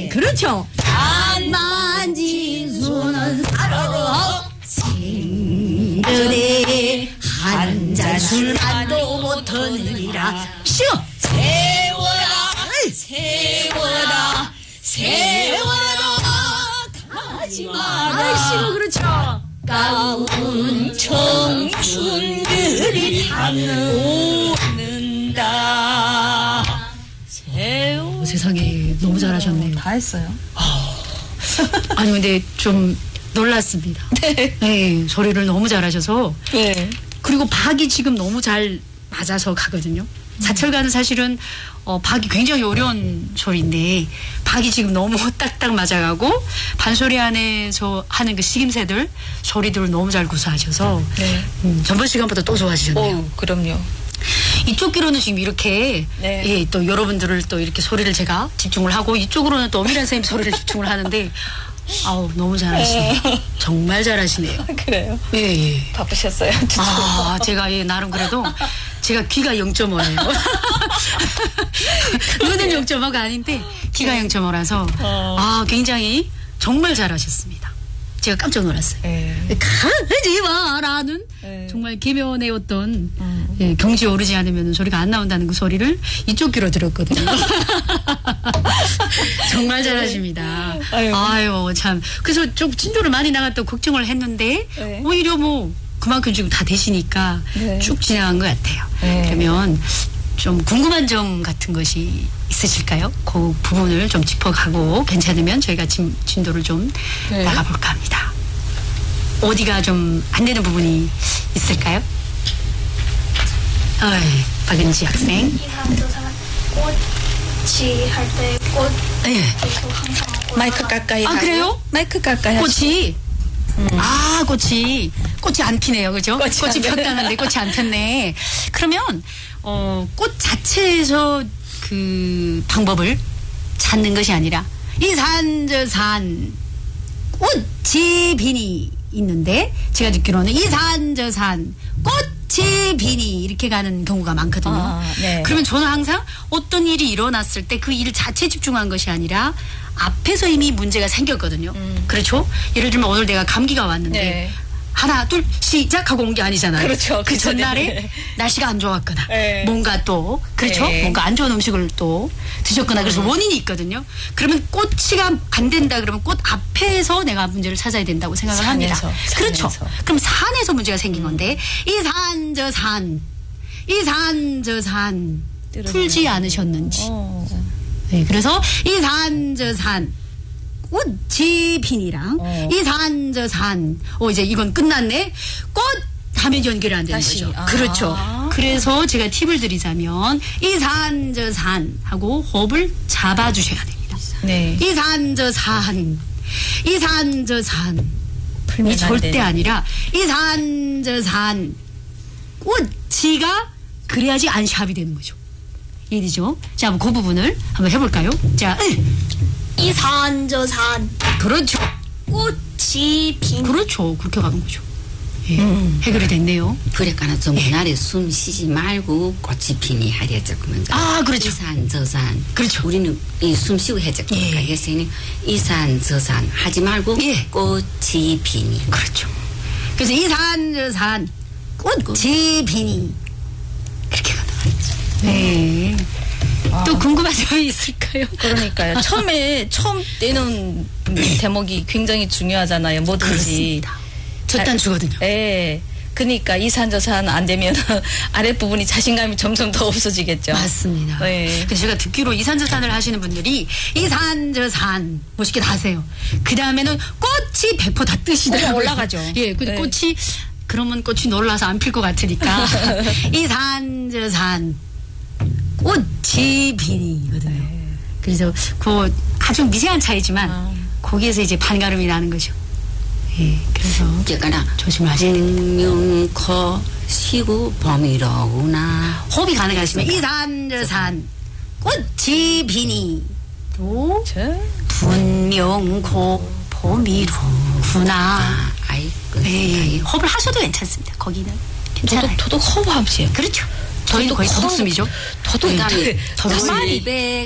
그렇죠. 안 만진 손은 사러 생전에 한 잔 술만도 못하느니라. 쉬어. 세워라 세워라 세워라 가지 마라. 쉬어. 그렇죠. 가운 청춘들이 오는다. 세상에 너무 잘하셨네요. 다 했어요. 아니 근데 좀 놀랐습니다. 네, 소리를 너무 잘하셔서. 네. 그리고 박이 지금 너무 잘 맞아서 가거든요. 자철가는 사실은 박이 굉장히 어려운 소리인데 박이 지금 너무 딱딱 맞아가고 반소리 안에서 하는 그 식임새들 소리들을 너무 잘 구사하셔서 네. 전번 시간보다 또 좋아지셨네요. 그럼요. 이쪽 귀로는 지금 이렇게 네. 예, 또 여러분들을 또 이렇게 소리를 제가 집중을 하고 이쪽으로는 또 엄밀한 선생님 소리를 집중을 하는데 아우 너무 잘하시네요. 정말 잘하시네요. 그래요? 예, 예. 바쁘셨어요? 아, 제가 예, 나름 그래도 제가 귀가 0.5예요. 눈은 0.5가 아닌데 귀가 0.5라서 아, 굉장히 정말 잘하셨습니다. 제가 깜짝 놀랐어요. 가지 마라는 정말 계면의 어떤 예, 경지에 오르지 않으면 소리가 안 나온다는 그 소리를 이쪽 귀로 들었거든요. 정말 잘하십니다. 아유, 참. 그래서 좀 진도를 많이 나갔다고 걱정을 했는데 오히려 뭐 그만큼 지금 다 되시니까 쭉 진행한 것 같아요. 그러면 좀 궁금한 점 같은 것이 있으실까요? 그 부분을 좀 짚어가고 괜찮으면 저희가 진도를 좀 나가볼까 합니다. 어디가 좀 안 되는 부분이 있을까요? 박은지 학생. 꽃이 할 때 꽃. 네. 항상 마이크 가까이. 아, 그래요? 마이크 가까이. 꽃이. 아, 꽃이 안 피네요. 그죠? 꽃이 폈다는데 꽃이 안 폈네. 그러면, 꽃 자체에서 그 방법을 찾는 것이 아니라, 이 산, 저 산, 꽃이 비니 있는데, 제가 듣기로는 이 산, 저 산, 꽃이 비니 이렇게 가는 경우가 많거든요. 네. 그러면 저는 항상 어떤 일이 일어났을 때 그 일 자체에 집중한 것이 아니라 앞에서 이미 문제가 생겼거든요. 그렇죠? 예를 들면 오늘 내가 감기가 왔는데 하나 둘 시작하고 온 게 아니잖아요. 그렇죠. 그 전날에 날씨가 안 좋았거나 뭔가 또 그렇죠? 뭔가 안 좋은 음식을 또 드셨거나 그래서 원인이 있거든요. 그러면 꽃이 안 된다 그러면 꽃 앞에서 내가 문제를 찾아야 된다고 생각을 합니다. 그렇죠. 그럼 산에서 문제가 생긴 건데 이 산 저 산, 이 산 저 산 풀지 않으셨는지. 네, 그래서 이 산 저 산 꽃이 핀이랑 이 산 저 산 이제 이건 끝났네. 꽃 하면 연결이 안 되는 거죠. 그렇죠. 그래서 제가 팁을 드리자면 이 산 저 산 하고 호흡을 잡아주셔야 됩니다. 네. 이 산 저 산, 이 산 저 산 이 절대 아니라 이 산 저 산 꽃이가 그래야지 안샵이 되는 거죠. 이해되죠? 자, 그 부분을 한번 해볼까요? 자, 이 산 저 산 그렇죠. 꽃이 핀. 그렇죠. 그렇게 가는 거죠. 예, 해결이 됐네요. 그러니까 좀 그날에 숨 쉬지 말고 꽃이 피니 하랬죠. 그러면 아, 그렇죠. 이 산 저 산. 그렇죠. 우리는 이 숨 쉬고 했죠. 그러니까 예수님 이 산 저 산 하지 말고 꽃이 피니. 그렇죠. 그래서 이 산 저 산 꽃이 피니 그렇게 가는 거죠. 네. 또 궁금한 점이 있을까요? 그러니까요. 처음 떼는 대목이 굉장히 중요하잖아요. 뭐든지. 그렇습니다. 첫 단추거든요. 네. 그러니까 이 산 저 산 안 되면 아랫부분이 자신감이 점점 더 없어지겠죠. 맞습니다. 네. 그래서 제가 듣기로 이 산 저 산을 하시는 분들이 이 산 저 산 멋있게 다 하세요. 그 다음에는 꽃이 100% 다 뜨시더라고요. 올라가죠. 예, 근데 꽃이 그러면 꽃이 놀라서 안 필 것 같으니까 이 산 저 산 꽃이 비니거든요. 그래서 그 아주 미세한 차이지만 거기에서 이제 반가름이 나는 거죠. 예, 그래서 조심하셔야 돼요. 분명코 쉬고 봄이로구나. 호흡이 가능하시면 이 산 저 산 꽃이 비니 또 분명코 봄이로구나. 예, 호흡을 하셔도 괜찮습니다. 거기는 괜찮아요. 도둑 호흡하세요. 그렇죠. 저희는 거의 도둑숨이죠. 도둑. 도둑숨.